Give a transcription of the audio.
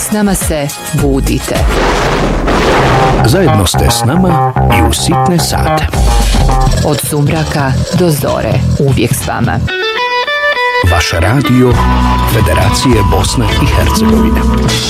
S nama se budite. Zajedno ste s nama i u sitne sate. Od sumraka do zore, uvijek s vama. Vaš radio Federacije Bosne i Hercegovine.